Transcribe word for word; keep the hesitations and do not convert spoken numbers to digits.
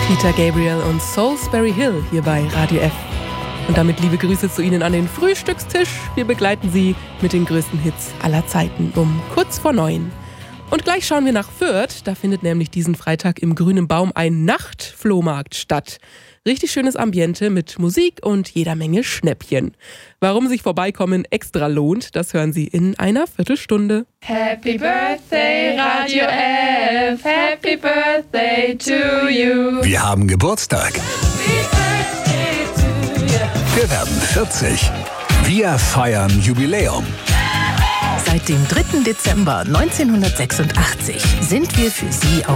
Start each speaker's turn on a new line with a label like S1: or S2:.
S1: Peter Gabriel und Salisbury Hill hier bei Radio F. Und damit liebe Grüße zu Ihnen an den Frühstückstisch. Wir begleiten Sie mit den größten Hits aller Zeiten um kurz vor neun. Und gleich schauen wir nach Fürth. Da findet nämlich diesen Freitag im Grünen Baum ein Nachtflohmarkt statt. Richtig schönes Ambiente mit Musik und jeder Menge Schnäppchen. Warum sich Vorbeikommen extra lohnt, das hören Sie in einer Viertelstunde.
S2: Happy Birthday, Radio F. Happy Birthday to you.
S3: Wir haben Geburtstag.
S2: Happy Birthday to you.
S3: Wir werden vierzig. Wir feiern Jubiläum.
S4: Seit dem dritten Dezember neunzehnhundertsechsundachtzig sind wir für Sie auf